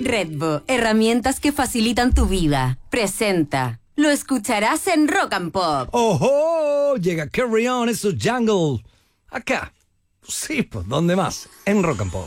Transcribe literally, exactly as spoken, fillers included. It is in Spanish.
Redbo, herramientas que facilitan tu vida. Presenta. Lo escucharás en Rock and Pop. ¡Ojo! Llega Carry On, eso Jungle. Acá. Sí, pues, ¿dónde más? En Rock and Pop.